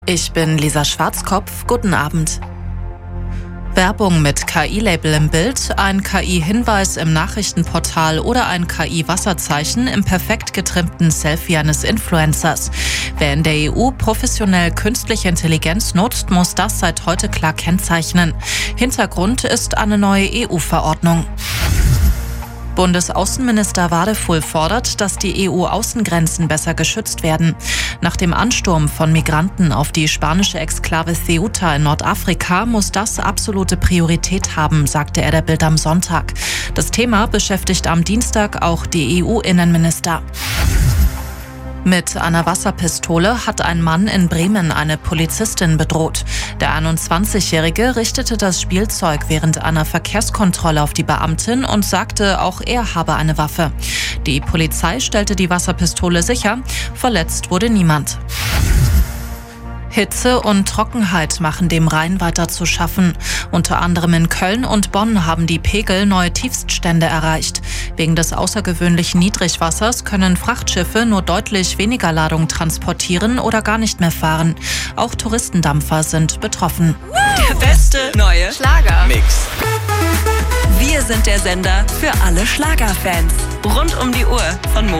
Ich bin Lisa Schwarzkopf. Guten Abend. Werbung mit KI-Label im Bild, ein KI-Hinweis im Nachrichtenportal oder ein KI-Wasserzeichen im perfekt getrimmten Selfie eines Influencers. Wer in der EU professionell künstliche Intelligenz nutzt, muss das seit heute klar kennzeichnen. Hintergrund ist eine neue EU-Verordnung. Bundesaußenminister Wadefuhl fordert, dass die EU-Außengrenzen besser geschützt werden. Nach dem Ansturm von Migranten auf die spanische Exklave Ceuta in Nordafrika muss das absolute Priorität haben, sagte er der Bild am Sonntag. Das Thema beschäftigt am Dienstag auch die EU-Innenminister. Mit einer Wasserpistole hat ein Mann in Bremen eine Polizistin bedroht. Der 21-Jährige richtete das Spielzeug während einer Verkehrskontrolle auf die Beamtin und sagte, auch er habe eine Waffe. Die Polizei stellte die Wasserpistole sicher. Verletzt wurde niemand. Hitze und Trockenheit machen dem Rhein weiter zu schaffen. Unter anderem in Köln und Bonn haben die Pegel neue Tiefststände erreicht. Wegen des außergewöhnlichen Niedrigwassers können Frachtschiffe nur deutlich weniger Ladung transportieren oder gar nicht mehr fahren. Auch Touristendampfer sind betroffen. Der beste neue Schlagermix. Wir sind der Sender für alle Schlagerfans. Rund um die Uhr von